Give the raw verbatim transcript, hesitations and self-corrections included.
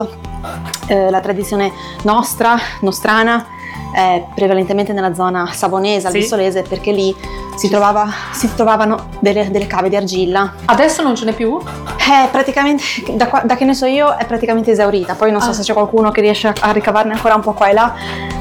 eh, la tradizione nostra, nostrana, è prevalentemente nella zona savonese, Sì. albissolese, perché lì si, trovava, si trovavano delle, delle cave di argilla. Adesso non ce n'è più? È praticamente, da, qua- da che ne so io, è praticamente esaurita. Poi non so Ah. se c'è qualcuno che riesce a, a ricavarne ancora un po' qua e là,